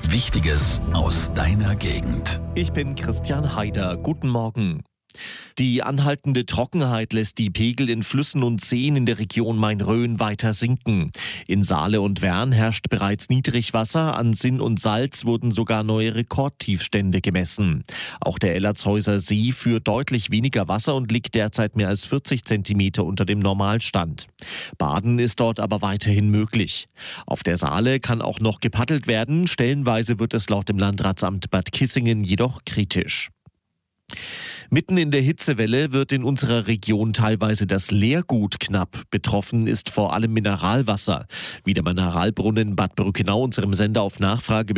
Wichtiges aus deiner Gegend. Ich bin Christian Haider. Guten Morgen. Die anhaltende Trockenheit lässt die Pegel in Flüssen und Seen in der Region Main-Rhön weiter sinken. In Saale und Wern herrscht bereits Niedrigwasser, an Sinn und Salz wurden sogar neue Rekordtiefstände gemessen. Auch der Ellertshäuser See führt deutlich weniger Wasser und liegt derzeit mehr als 40 Zentimeter unter dem Normalstand. Baden ist dort aber weiterhin möglich. Auf der Saale kann auch noch gepaddelt werden, stellenweise wird es laut dem Landratsamt Bad Kissingen jedoch kritisch. Mitten in der Hitzewelle wird in unserer Region teilweise das Leergut knapp. Betroffen ist vor allem Mineralwasser. Wie der Mineralbrunnen Bad Brückenau unserem Sender auf Nachfrage